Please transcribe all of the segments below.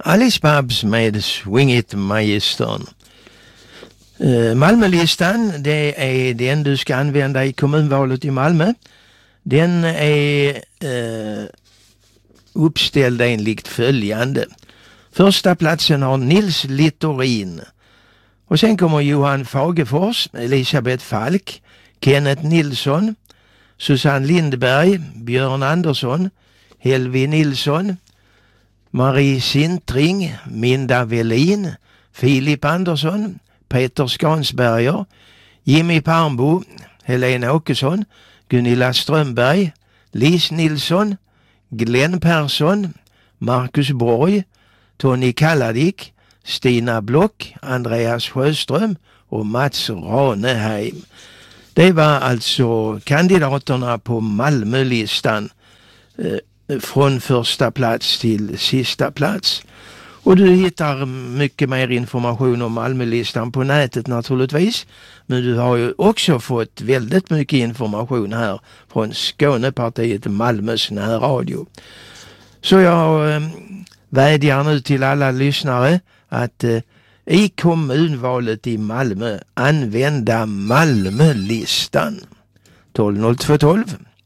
Alice Babs med Swing It Magistern. Malmölistan, det är den du ska använda i kommunvalet i Malmö. Den är uppställd enligt följande. Första platsen har Nils Littorin. Och sen kommer Johan Fagefors, Elisabeth Falk, Kenneth Nilsson, Susanne Lindberg, Björn Andersson, Helvi Nilsson, Marie Sintring, Minda Velin, Filip Andersson, Peter Skansberger, Jimmy Parmbo, Helena Åkesson, Gunilla Strömberg, Lis Nilsson, Glenn Persson, Marcus Borg, Tony Kalladik, Stina Block, Andreas Sjöström och Mats Raneheim. Det var alltså kandidaterna på Malmölistan från första plats till sista plats. Och du hittar mycket mer information om Malmölistan på nätet naturligtvis. Men du har ju också fått väldigt mycket information här från Skånepartiet Malmös närradio. Så jag vädjar nu till alla lyssnare att i kommunvalet i Malmö använda Malmölistan. 120212.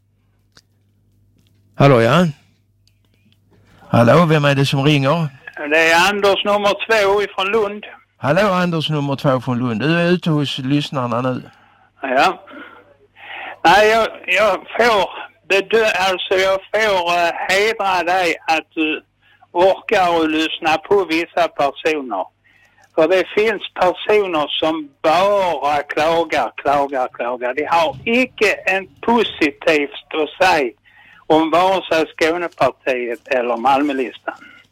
Hallå, ja? Hallå, vem är det som ringer? Det är Anders nummer 2 ifrån Lund. Hallå, Anders nummer 2 från Lund. Du är ute hos lyssnarna nu. Ja. Nej, jag får hedra dig att du orkar att lyssna på vissa personer. För det finns personer som bara klagar. De har icke en positivt att säga om vare sig Skånepartiet eller Malmölistan.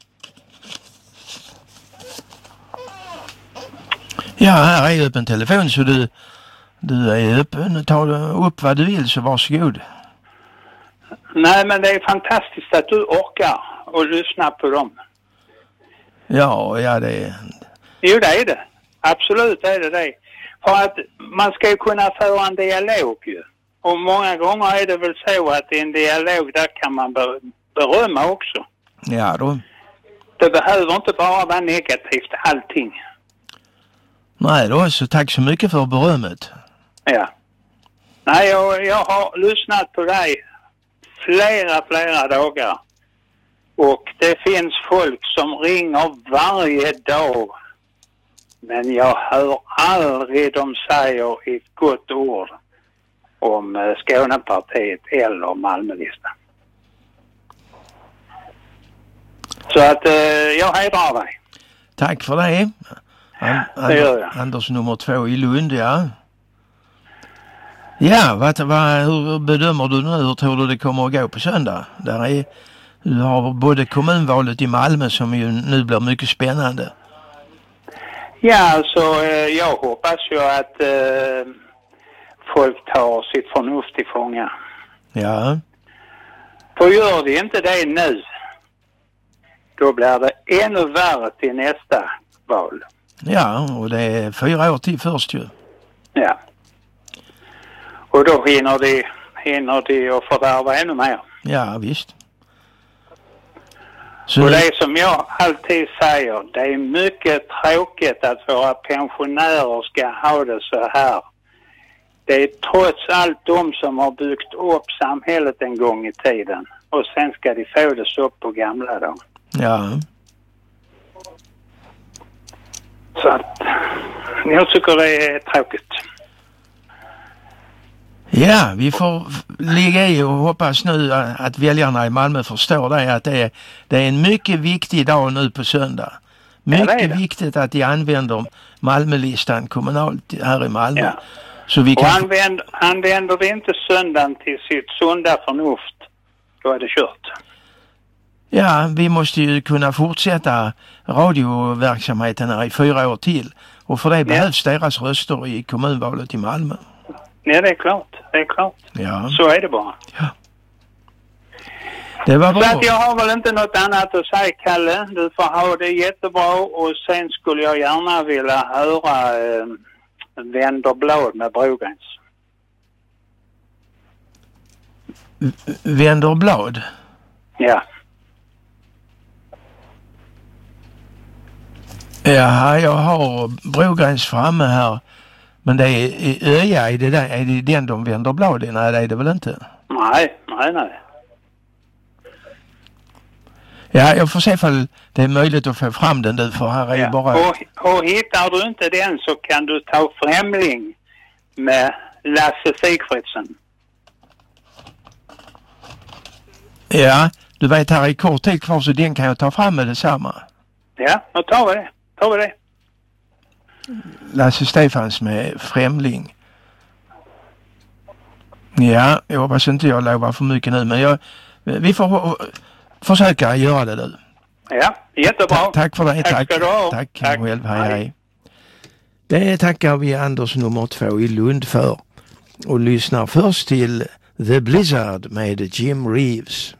Ja, här är ju öppen telefon så du är öppen. Ta upp vad du vill så varsågod. Nej, men det är fantastiskt att du orkar och lyssna på dem. Ja, det är... Jo, det är det. Absolut är det. För att man ska ju kunna föra en dialog ju. Och många gånger är det väl så att i en dialog där kan man berömma också. Ja då. Det behöver inte bara vara negativt allting. Nej då, så tack så mycket för berömmet. Ja. Nej, jag har lyssnat på dig flera dagar. Och det finns folk som ringer varje dag. Men jag hör aldrig de säger ett gott ord om Skånepartiet eller Malmölistan. Så att jag hedrar dig. Tack för det. Det gör jag. Anders nummer 2 i Lund, ja. Ja, hur bedömer du nu? Hur tror du det kommer att gå på söndag? Du har både kommunvalet i Malmö som ju nu blir mycket spännande. Ja, alltså jag hoppas ju att folk tar sitt förnuft i fånga. Ja. För gör det inte det nu, då blir det ännu värre till nästa val. Ja, och det är 4 år till först ju. Ja. Och då hinner de att fördärva ännu mer. Ja, visst. Så och det som jag alltid säger, det är mycket tråkigt att våra pensionärer ska ha det så här. Det är trots allt de som har byggt upp samhället en gång i tiden. Och sen ska de få det så på gamla dagar. Ja. Så att jag tycker det är tråkigt. Ja, vi får ligga i och hoppas nu att väljarna i Malmö förstår det, att det är en mycket viktig dag nu på söndag. Mycket viktigt att de använder Malmölistan kommunalt här i Malmö. Ja. Så vi kan... Och använder det inte söndagen till sitt sunda förnuft, då är det kört. Ja, vi måste ju kunna fortsätta radioverksamheten här i 4 år till. Och för det behövs deras röster i kommunvalet i Malmö. Ja, det är klart. Ja. Så är det bara. Ja. Det var bra. Så att jag har väl inte något annat att säga, Kalle. Du får ha det jättebra. Och sen skulle jag gärna vilja höra Vänderblad med Brogräns. Vänderblad? Ja. Ja, jag har Brogräns framme här. Men det är Öja, är det den de vänder blad i? Nej, det är det väl inte? Nej. Ja, jag får se ifall det är möjligt att få fram den nu, för här är ju bara... Och hittar du inte den så kan du ta Främling med Lasse Sigfridsson. Ja, du vet, här är kort tid kvar så den kan jag ta fram med detsamma. Ja, då tar vi det. Lasse Stefans med Främling. Ja, jag hoppas inte jag lovar för mycket nu, men vi får försöka göra det nu. Ja, jättebra. Tack för det. Tack ska du ha. Tack själv. Hej. Det tackar vi Anders nummer 2 i Lund för. Och lyssnar först till The Blizzard med Jim Reeves.